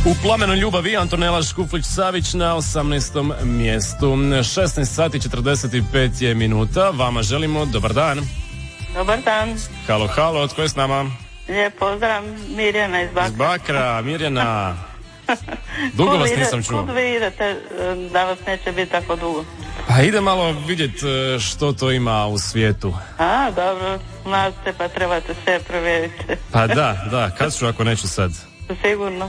U Plamenu ljubavi Antonela Škuflić-Savić na 18. mjestu. 16 sati 45 je minuta. Vama želimo dobar dan. Dobar dan. Halo, halo, tko je s nama? Lijep pozdrav, Mirjana iz Bakra. Iz Bakra, Mirjana. Dugo vas nisam čuo. Kud vi idete da vas neće biti tako dugo? Pa ide malo vidjeti što to ima u svijetu. A, dobro, mladite pa trebate sve provjeriti. Pa da, kad ću ako neću sad? Sigurno.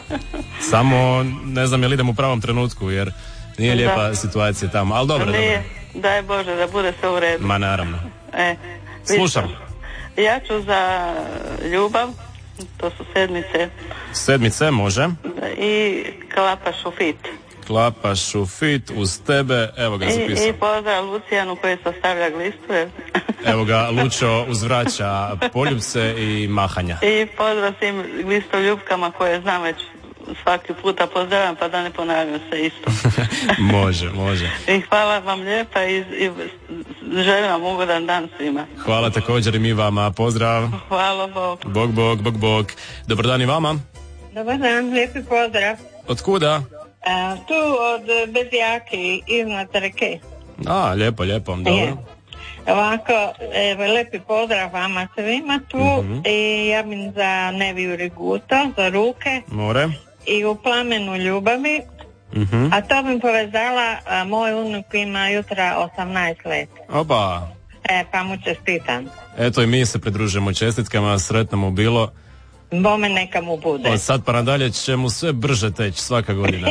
Samo ne znam jel idem u pravom trenutku jer nije lijepa situacija tamo, ali dobro. Nije, daj Bože da bude sve u redu. Ma naravno. Slušam. Ja ću za ljubav, to su sedmice. Sedmice, može. I Klapaš u fit. Klapaš u fit, uz tebe, evo ga zapisao. I pozdrav Lucijanu koji sastavlja glistu. Evo ga, Lučo uzvraća poljubce i mahanja. I pozdrav svim glistoljubkama koje znam već svaki puta pozdravljam pa da ne ponavljam se isto. Može. I hvala vam lijepa i želim vam ugodan dan svima. Hvala također i mi vama, pozdrav. Hvala Bog. Bog. Dobar dan i vama. Dobar dan, lijepi pozdrav. Od kuda? Tu od Bezjaki iznad reke. Lijepo, dobro. Ovako, lijepi pozdrav vama svima tu i ja bih za Neviju Riguta, za ruke. More. I u Plamenu ljubavi. A to bih povezala, moj unuk ima jutra 18 let. Opa. Pa mu čestitam. Eto i mi se pridružujemo čestitkama, sretno mu bilo. Bome neka mu bude. Od sad pa nadalje će mu sve brže teći svaka godina.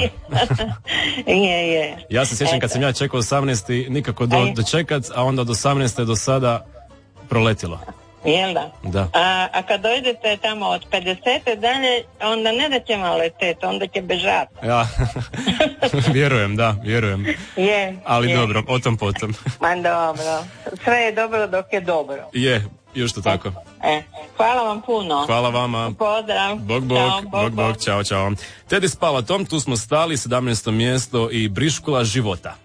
Je. Ja se sjećam kad sam ja čekao 18. nikako dočekat, a onda od 18. do sada proletilo. Jel da? Da. A kad dojdete tamo od 50. dalje, onda ne da će malo leteti, onda će bežati. Ja, vjerujem. Je. Ali dobro, o tom potom. Ma dobro. Sve je dobro dok je dobro. Je, još to tako. Hvala vam puno. Hvala vama. Pozdrav. Bog, čao. Teddy s Palatom, tu smo stali, 17. mjesto i Briškula života.